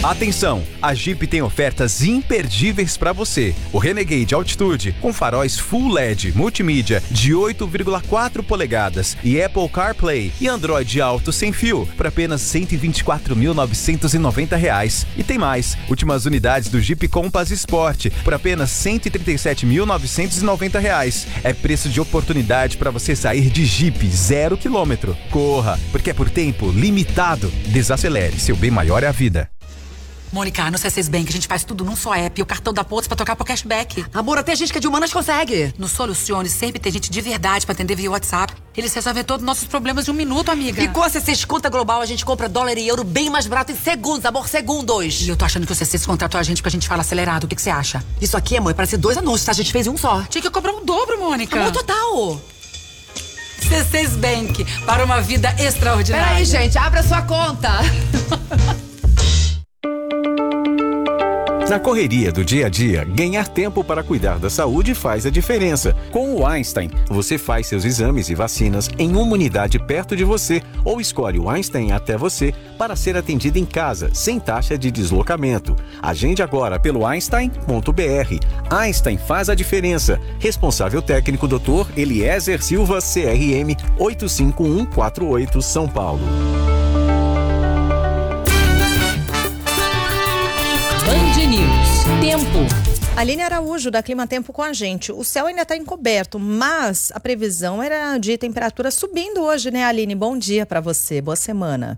Atenção, a Jeep tem ofertas imperdíveis para você. O Renegade Altitude com faróis Full LED multimídia de 8,4 polegadas e Apple CarPlay e Android Auto sem fio por apenas R$ 124.990. E tem mais, últimas unidades do Jeep Compass Sport por apenas R$ 137.990. É preço de oportunidade para você sair de Jeep 0 km. Corra, porque é por tempo limitado. Desacelere, seu bem maior é a vida. Mônica, no C6 Bank a gente faz tudo num só app. O cartão da Pontos pra trocar pro cashback. Amor, até gente que é de humanas consegue. No Solucione sempre tem gente de verdade pra atender via WhatsApp. Eles resolvem todos os nossos problemas em 1 minuto, amiga. E com a C6 Conta Global a gente compra dólar e euro bem mais barato em segundos, amor, segundos. E eu tô achando que o C6 contratou a gente porque a gente fala acelerado. O que você acha? Isso aqui, amor, parece 2 anúncios, tá? A gente fez um só. Tinha que cobrar o dobro, Mônica. Amor, total. C6 Bank, para uma vida extraordinária. Peraí, gente, abra sua conta. Na correria do dia a dia, ganhar tempo para cuidar da saúde faz a diferença. Com o Einstein, você faz seus exames e vacinas em uma unidade perto de você ou escolhe o Einstein até você para ser atendido em casa, sem taxa de deslocamento. Agende agora pelo einstein.br. Einstein faz a diferença. Responsável técnico Dr. Eliezer Silva, CRM 85148, São Paulo. Band News. Tempo. Aline Araújo, da Clima Tempo, com a gente. O céu ainda está encoberto, mas a previsão era de temperatura subindo hoje, né, Aline? Bom dia para você, boa semana.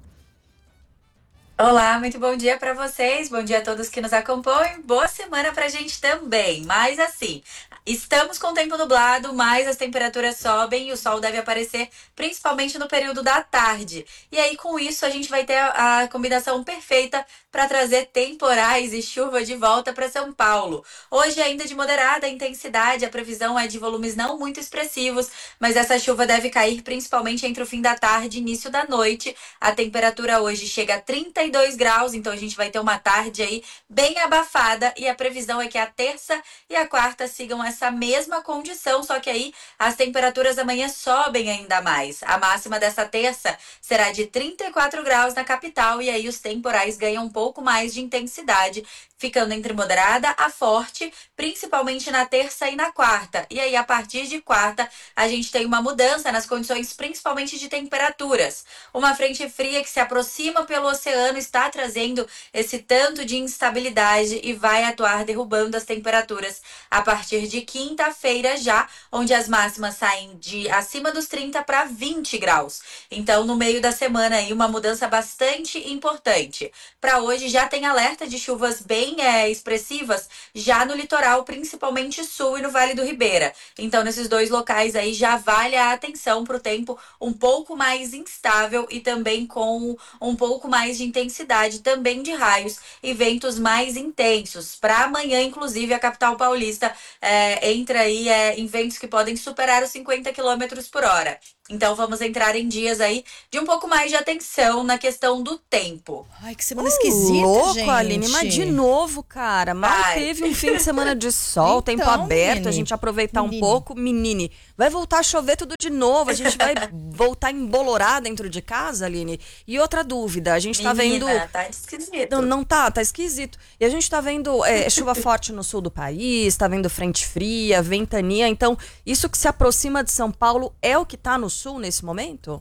Olá, muito bom dia para vocês, bom dia a todos que nos acompanham, boa semana pra gente também. Mas assim, estamos com o tempo nublado, mas as temperaturas sobem e o sol deve aparecer principalmente no período da tarde. E aí com isso a gente vai ter a combinação perfeita para trazer temporais e chuva de volta para São Paulo. Hoje ainda de moderada intensidade, a previsão é de volumes não muito expressivos, mas essa chuva deve cair principalmente entre o fim da tarde e início da noite. A temperatura hoje chega a 32 graus, então a gente vai ter uma tarde aí bem abafada e a previsão é que a terça e a quarta sigam essa mesma condição, só que aí as temperaturas amanhã sobem ainda mais. A máxima dessa terça será de 34 graus na capital e aí os temporais ganham um pouco mais de intensidade, ficando entre moderada a forte, principalmente na terça e na quarta. E aí, a partir de quarta, a gente tem uma mudança nas condições, principalmente de temperaturas. Uma frente fria que se aproxima pelo oceano está trazendo esse tanto de instabilidade e vai atuar derrubando as temperaturas a partir de quinta-feira já, onde as máximas saem de acima dos 30 para 20 graus. Então, no meio da semana aí, uma mudança bastante importante. Para hoje, já tem alerta de chuvas bem expressivas já no litoral, principalmente sul e no Vale do Ribeira. Então, nesses dois locais aí já vale a atenção para o tempo um pouco mais instável e também com um pouco mais de intensidade, também de raios e ventos mais intensos. Para amanhã, inclusive, a capital paulista entra aí em ventos que podem superar os 50 km por hora. Então vamos entrar em dias aí de um pouco mais de atenção na questão do tempo. Ai, que semana esquisita, louco, gente. Aline, mas de novo, cara. Mal teve um fim de semana de sol, tempo aberto, menine, a gente aproveitar um pouco. Menine, vai voltar a chover tudo de novo, a gente vai voltar a embolorar dentro de casa, Aline? E outra dúvida, a gente tá vendo... tá esquisito. Não tá esquisito. E a gente tá vendo chuva forte no sul do país, tá vendo frente fria, ventania. Então, isso que se aproxima de São Paulo é o que tá no sul nesse momento?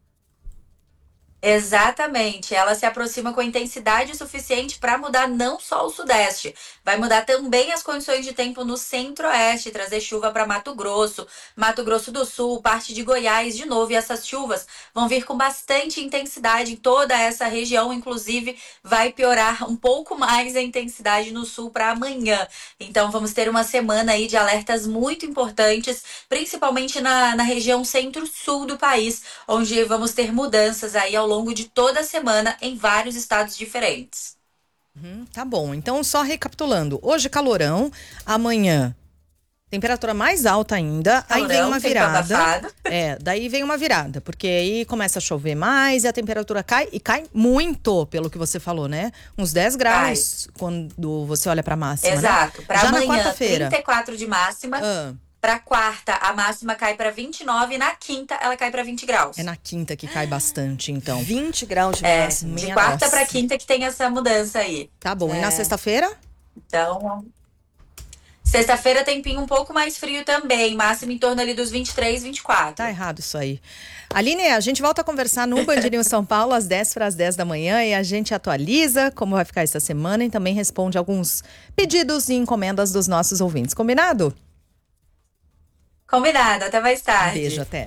Exatamente, ela se aproxima com intensidade suficiente para mudar não só o sudeste, vai mudar também as condições de tempo no centro-oeste, trazer chuva para Mato Grosso do Sul, parte de Goiás de novo, e essas chuvas vão vir com bastante intensidade em toda essa região, inclusive vai piorar um pouco mais a intensidade no sul para amanhã. Então vamos ter uma semana aí de alertas muito importantes, principalmente na região centro-sul do país, onde vamos ter mudanças aí ao longo de toda a semana em vários estados diferentes. Tá bom, então só recapitulando. Hoje calorão, amanhã temperatura mais alta ainda, Calorão, aí vem uma virada. abafado. Daí vem uma virada, porque aí começa a chover mais e a temperatura cai, e cai muito, pelo que você falou, né? Uns 10 graus quando você olha pra máxima. Exato, né? para Já na amanhã quarta-feira. 34 de máxima. Para quarta, a máxima cai para 29 e na quinta ela cai para 20 graus. É na quinta que cai bastante, então. 20 graus de máxima. De quarta para quinta que tem essa mudança aí. Tá bom. E na sexta-feira? Então, sexta-feira tempinho um pouco mais frio também, máximo em torno ali dos 23, 24. Tá errado isso aí. Aline, a gente volta a conversar no Band News São Paulo às 10 para as 10 da manhã e a gente atualiza como vai ficar essa semana e também responde alguns pedidos e encomendas dos nossos ouvintes. Combinado? Combinado, até mais tarde. Beijo, até.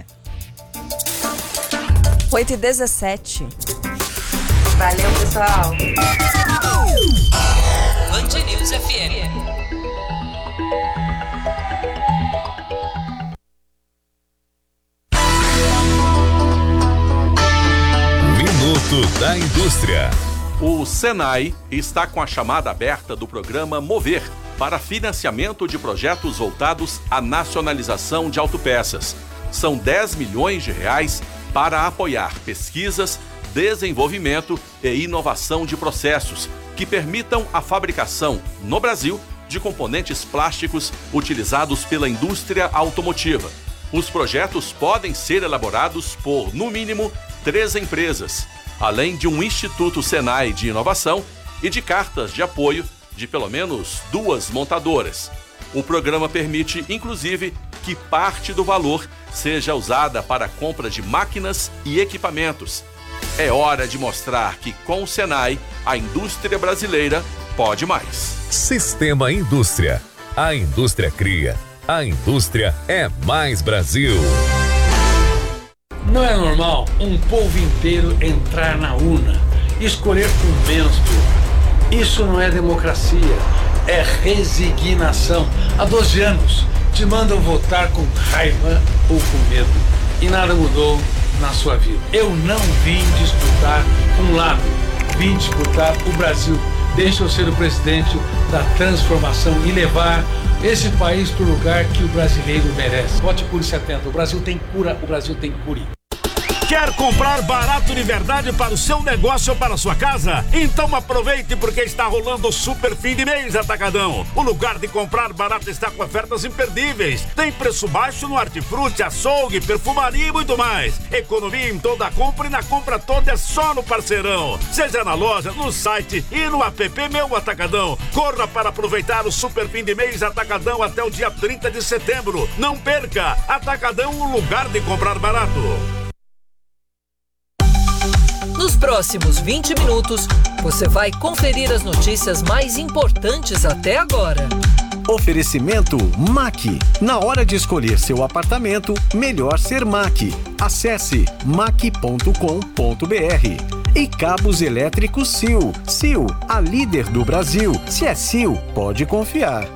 8h17. Valeu, pessoal. Band News FM. Minuto da Indústria. O Senai está com a chamada aberta do programa Mover para financiamento de projetos voltados à nacionalização de autopeças. São 10 milhões de reais para apoiar pesquisas, desenvolvimento e inovação de processos que permitam a fabricação, no Brasil, de componentes plásticos utilizados pela indústria automotiva. Os projetos podem ser elaborados por, no mínimo, 3 empresas, além de um Instituto Senai de Inovação e de cartas de apoio de pelo menos 2 montadoras. O programa permite, inclusive, que parte do valor seja usada para a compra de máquinas e equipamentos. É hora de mostrar que, com o Senai, a indústria brasileira pode mais. Sistema Indústria. A indústria cria. A indústria é mais Brasil. Não é normal um povo inteiro entrar na urna e escolher com menos pior. Isso não é democracia, é resignação. Há 12 anos te mandam votar com raiva ou com medo e nada mudou na sua vida. Eu não vim disputar um lado, vim disputar o Brasil. Deixa eu ser o presidente da transformação e levar esse país para o lugar que o brasileiro merece. Vote Cure 70. O Brasil tem cura, o Brasil tem Cure. Quer comprar barato de verdade para o seu negócio ou para a sua casa? Então aproveite porque está rolando o super fim de mês Atacadão. O lugar de comprar barato está com ofertas imperdíveis. Tem preço baixo no hortifruti, açougue, perfumaria e muito mais. Economia em toda a compra e na compra toda é só no Parceirão. Seja na loja, no site e no app Meu Atacadão. Corra para aproveitar o super fim de mês Atacadão até o dia 30 de setembro. Não perca! Atacadão, o lugar de comprar barato. Nos próximos 20 minutos, você vai conferir as notícias mais importantes até agora. Oferecimento MAC. Na hora de escolher seu apartamento, melhor ser MAC. Acesse mac.com.br. E cabos elétricos Sil. Sil, a líder do Brasil. Se é Sil, pode confiar.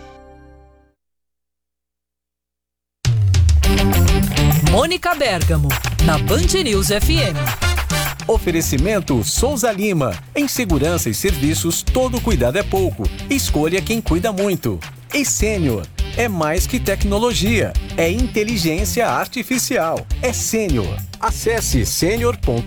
Mônica Bergamo, na Band News FM. Oferecimento Souza Lima. Em segurança e serviços, todo cuidado é pouco. Escolha quem cuida muito. E Sênior. É mais que tecnologia. É inteligência artificial. É Sênior. Acesse senior.com.br.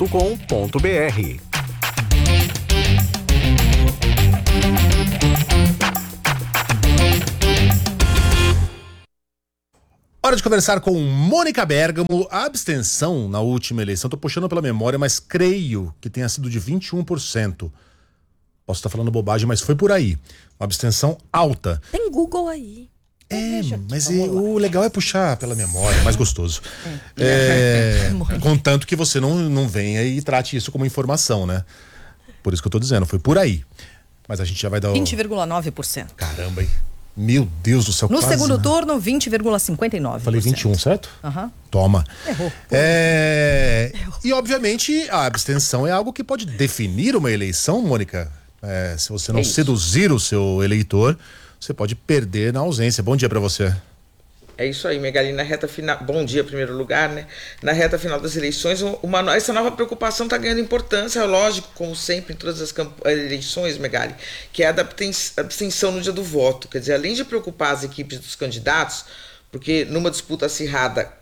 Hora de conversar com Mônica Bergamo. A abstenção na última eleição, estou puxando pela memória, mas creio que tenha sido de 21%. Posso estar falando bobagem, mas foi por aí. Uma abstenção alta. Tem Google aí. Mas o legal é puxar pela memória, é mais gostoso. Contanto que você não venha e trate isso como informação, né? Por isso que eu tô dizendo, foi por aí. Mas a gente já vai dar 20,9%. Caramba, hein? Meu Deus do céu. No segundo turno, 20,59%. Falei 21, certo? Aham. Toma. Errou. E obviamente a abstenção é algo que pode definir uma eleição, Mônica. Se você não seduzir o seu eleitor, você pode perder na ausência. Bom dia pra você. É isso aí, Megali, na reta final, bom dia em primeiro lugar, né? Na reta final das eleições, essa nova preocupação está ganhando importância, lógico, como sempre em todas as eleições, Megali, que é a da abstenção no dia do voto. Quer dizer, além de preocupar as equipes dos candidatos, porque numa disputa acirrada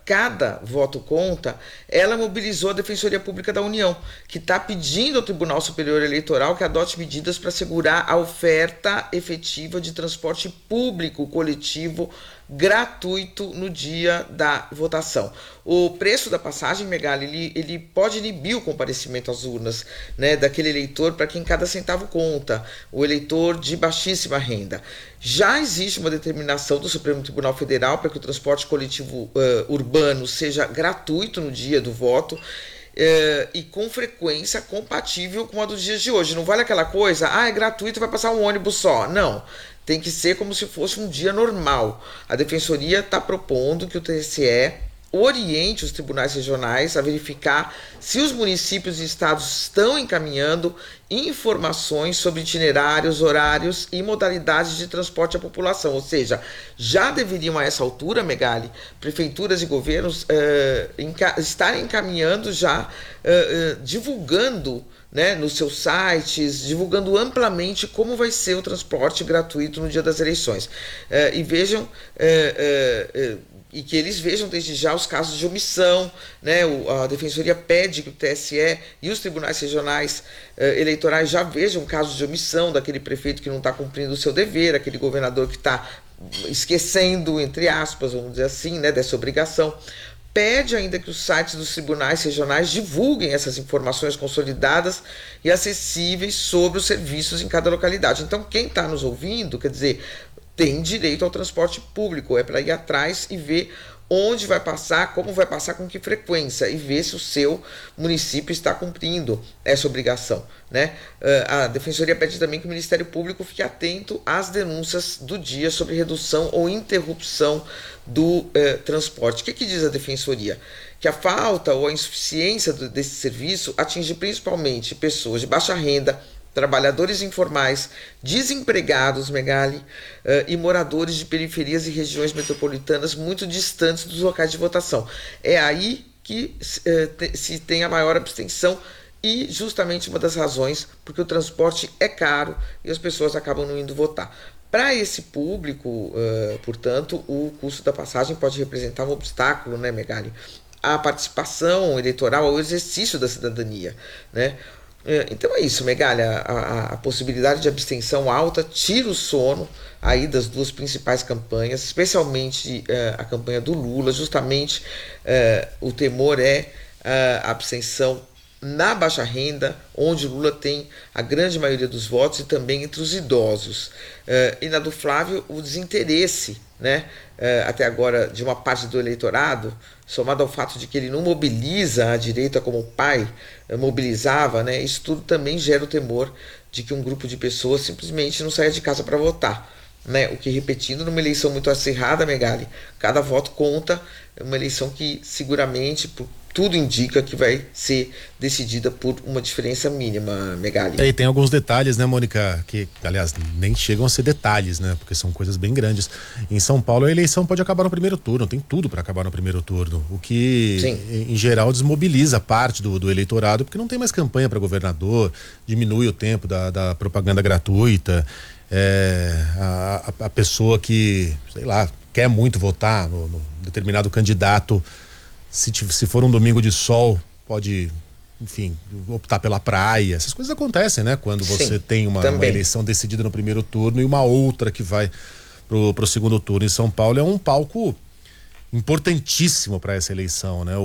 cada voto conta, ela mobilizou a Defensoria Pública da União, que está pedindo ao Tribunal Superior Eleitoral que adote medidas para assegurar a oferta efetiva de transporte público coletivo gratuito no dia da votação. O preço da passagem, Megali, ele pode inibir o comparecimento às urnas, né, daquele eleitor para quem cada centavo conta, o eleitor de baixíssima renda. Já existe uma determinação do Supremo Tribunal Federal para que o transporte coletivo urbano seja gratuito no dia do voto, e com frequência compatível com a dos dias de hoje. Não vale aquela coisa, é gratuito, vai passar um ônibus só. Não. Tem que ser como se fosse um dia normal. A Defensoria está propondo que o TSE oriente os tribunais regionais a verificar se os municípios e estados estão encaminhando informações sobre itinerários, horários e modalidades de transporte à população. Ou seja, já deveriam a essa altura, Megali, prefeituras e governos estarem encaminhando já, divulgando, né, nos seus sites, divulgando amplamente como vai ser o transporte gratuito no dia das eleições. E vejam, e que eles vejam desde já os casos de omissão, né? A Defensoria pede que o TSE e os tribunais regionais eleitorais já vejam casos de omissão daquele prefeito que não está cumprindo o seu dever, aquele governador que está esquecendo, entre aspas, vamos dizer assim, né, dessa obrigação. Pede ainda que os sites dos tribunais regionais divulguem essas informações consolidadas e acessíveis sobre os serviços em cada localidade. Então, quem está nos ouvindo, quer dizer, tem direito ao transporte público, é para ir atrás e ver onde vai passar, como vai passar, com que frequência, e ver se o seu município está cumprindo essa obrigação, né? A Defensoria pede também que o Ministério Público fique atento às denúncias do dia sobre redução ou interrupção do transporte. O que diz a Defensoria? Que a falta ou a insuficiência desse serviço atinge principalmente pessoas de baixa renda, trabalhadores informais, desempregados, Megali, e moradores de periferias e regiões metropolitanas muito distantes dos locais de votação. É aí que se tem a maior abstenção e justamente uma das razões porque o transporte é caro e as pessoas acabam não indo votar. Para esse público, portanto, o custo da passagem pode representar um obstáculo, né, Megali, à participação eleitoral, ao exercício da cidadania, né? Então é isso, Megali, a possibilidade de abstenção alta tira o sono aí das duas principais campanhas, especialmente a campanha do Lula. Justamente o temor é a abstenção na baixa renda, onde Lula tem a grande maioria dos votos, e também entre os idosos. E na do Flávio, o desinteresse, né, até agora, de uma parte do eleitorado, somado ao fato de que ele não mobiliza a direita como o pai mobilizava, né, isso tudo também gera o temor de que um grupo de pessoas simplesmente não saia de casa para votar, né? O que, repetindo, numa eleição muito acirrada, Megali, cada voto conta, é uma eleição que seguramente, tudo indica que vai ser decidida por uma diferença mínima, Megali. E tem alguns detalhes, né, Mônica, que, aliás, nem chegam a ser detalhes, né, porque são coisas bem grandes. Em São Paulo, a eleição pode acabar no primeiro turno, tem tudo para acabar no primeiro turno, o que, sim, em geral, desmobiliza parte do eleitorado, porque não tem mais campanha para governador, diminui o tempo da propaganda gratuita, a pessoa que, sei lá, quer muito votar no determinado candidato, se for um domingo de sol, pode, enfim, optar pela praia. Essas coisas acontecem, né? Quando você tem uma eleição decidida no primeiro turno e uma outra que vai pro segundo turno. Em São Paulo é um palco importantíssimo para essa eleição, né?